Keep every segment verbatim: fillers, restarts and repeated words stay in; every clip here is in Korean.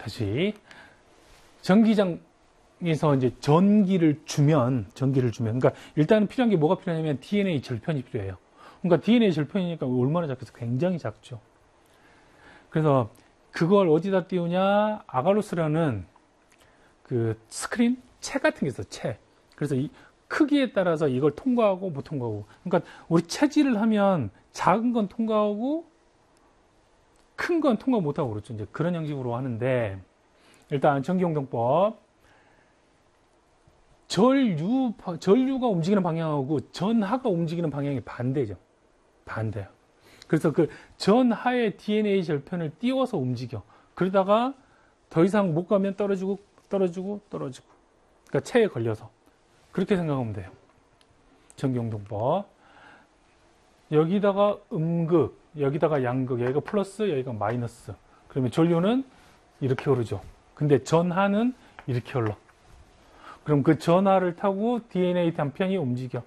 다시 전기장에서 이제 전기를 주면 전기를 주면 그러니까 일단은 필요한 게 뭐가 필요하냐면 디엔에이 절편이 필요해요. 그러니까 디엔에이 절편이니까 얼마나 작겠어? 굉장히 작죠. 그래서 그걸 어디다 띄우냐? 아가로스라는 그 스크린 채 같은 게 있어. 채. 그래서 이 크기에 따라서 이걸 통과하고 못 통과하고. 그러니까 우리 채질을 하면 작은 건 통과하고 큰 건 통과 못하고 그렇죠. 이제 그런 형식으로 하는데 일단 전기용동법 전류 전류가 움직이는 방향하고 전하가 움직이는 방향이 반대죠. 반대요. 그래서 그 전하의 디엔에이 절편을 띄워서 움직여. 그러다가 더 이상 못 가면 떨어지고 떨어지고 떨어지고. 그러니까 체에 걸려서. 그렇게 생각하면 돼요. 전기용동법. 여기다가 음극, 여기다가 양극, 여기가 플러스, 여기가 마이너스. 그러면 전류는 이렇게 흐르죠. 근데 전하는 이렇게 흘러. 그럼 그 전하를 타고 디엔에이 단편이 움직여.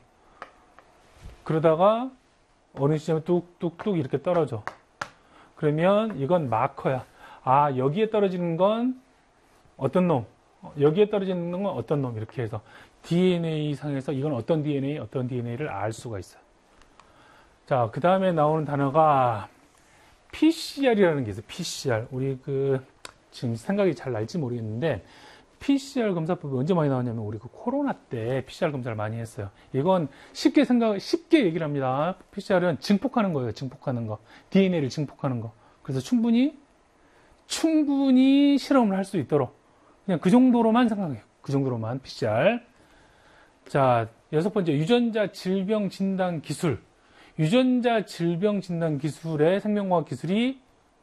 그러다가 어느 시점에 뚝뚝뚝 이렇게 떨어져. 그러면 이건 마커야. 아, 여기에 떨어지는 건 어떤 놈, 여기에 떨어지는 건 어떤 놈, 이렇게 해서 디엔에이 상에서 이건 어떤 디엔에이, 어떤 디엔에이를 알 수가 있어요. 자, 그 다음에 나오는 단어가 피씨알이라는 게 있어요. 피씨알. 우리 그, 지금 생각이 잘 날지 모르겠는데, 피씨알 검사법이 언제 많이 나왔냐면 우리 그 코로나 때 피씨알 검사를 많이 했어요. 이건 쉽게 생각, 쉽게 얘기를 합니다. 피씨알은 증폭하는 거예요. 증폭하는 거. 디엔에이를 증폭하는 거. 그래서 충분히, 충분히 실험을 할 수 있도록 그냥 그 정도로만 생각해요. 그 정도로만 피씨알. 자, 여섯 번째, 유전자 질병 진단 기술. 유전자 질병 진단 기술의 생명과학 기술이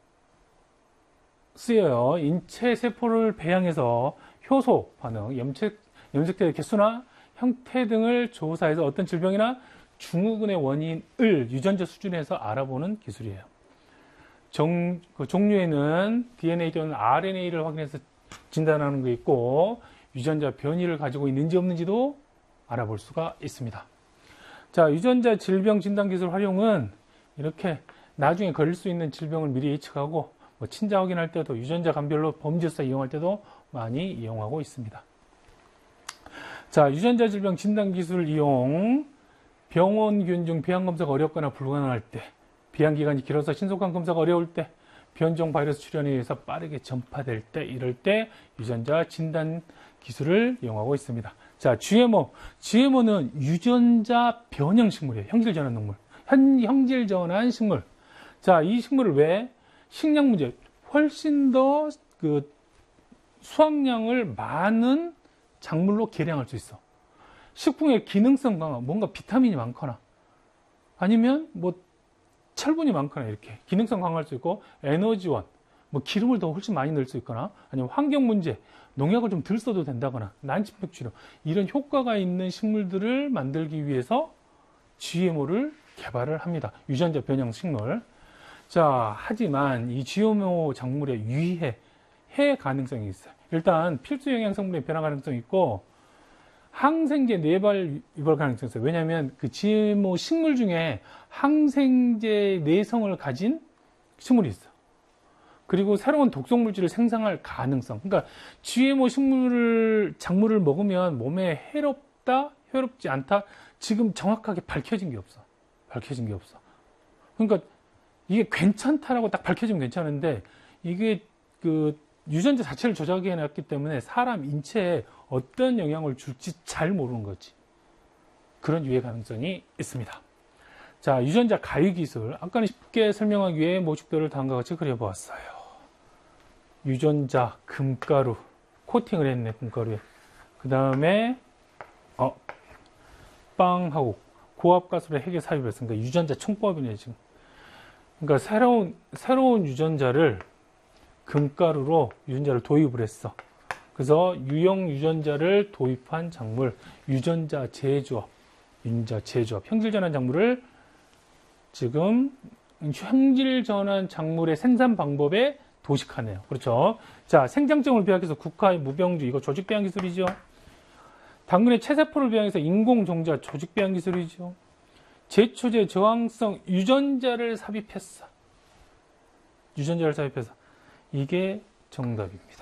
쓰여요. 인체 세포를 배양해서 효소 반응, 염색, 염색체의 개수나 형태 등을 조사해서 어떤 질병이나 증후군의 원인을 유전자 수준에서 알아보는 기술이에요. 종, 그 종류에는 디엔에이 또는 알엔에이를 확인해서 진단하는 게 있고 유전자 변이를 가지고 있는지 없는지도 알아볼 수가 있습니다. 자, 유전자 질병 진단 기술 활용은 이렇게 나중에 걸릴 수 있는 질병을 미리 예측하고 뭐 친자 확인할 때도 유전자 감별로 범죄수사 이용할 때도 많이 이용하고 있습니다. 자, 유전자 질병 진단 기술 이용. 병원균 중 비양 검사가 어렵거나 불가능할 때, 비양 기간이 길어서 신속한 검사가 어려울 때, 변종 바이러스 출현에 의해서 빠르게 전파될 때, 이럴 때 유전자 진단 기술을 이용하고 있습니다. 자, 지엠오. 지엠오는 유전자 변형 식물이에요. 형질 전환 동물. 현, 형질 전환 식물. 자, 이 식물을 왜? 식량 문제. 훨씬 더 그 수확량을 많은 작물로 개량할 수 있어. 식품의 기능성 강화, 뭔가 비타민이 많거나, 아니면 뭐 철분이 많거나 이렇게 기능성 강화할 수 있고, 에너지원, 뭐 기름을 더 훨씬 많이 넣을 수 있거나, 아니면 환경 문제, 농약을 좀 덜 써도 된다거나, 난치병 치료, 이런 효과가 있는 식물들을 만들기 위해서 지엠오를 개발을 합니다. 유전자 변형 식물. 자, 하지만 이 지엠오 작물의 유해, 해 가능성이 있어요. 일단 필수 영양 성분의 변화 가능성이 있고, 항생제 내발 유발 가능성이 있어요. 왜냐하면 그 지엠오 식물 중에 항생제 내성을 가진 식물이 있어요. 그리고 새로운 독성 물질을 생산할 가능성. 그러니까 지엠오 식물을 작물을 먹으면 몸에 해롭다, 해롭지 않다. 지금 정확하게 밝혀진 게 없어. 밝혀진 게 없어. 그러니까 이게 괜찮다라고 딱 밝혀지면 괜찮은데 이게 그 유전자 자체를 조작해 놨기 때문에 사람 인체에 어떤 영향을 줄지 잘 모르는 거지. 그런 유해 가능성이 있습니다. 자, 유전자 가위 기술. 아까는 쉽게 설명하기 위해 모식도를 다음과 같이 그려보았어요. 유전자 금가루 코팅을 했네. 금가루에. 그 다음에 어, 빵하고 고압가스로 핵에 삽입했으니까 유전자 총법이네 지금. 그러니까 새로운 새로운 유전자를 금가루로 유전자를 도입을 했어. 그래서 유형 유전자를 도입한 작물, 유전자 재조합, 유전자 재조합, 형질 전환 작물을 지금 형질 전환 작물의 생산 방법에 도식하네요. 그렇죠? 자, 생장점을 비약해서 국화의 무병주, 이거 조직 배양 기술이죠. 당근의 체세포를 배양해서 인공 종자, 조직 배양 기술이죠. 제초제 저항성 유전자를 삽입했어. 유전자를 삽입해서. 이게 정답입니다.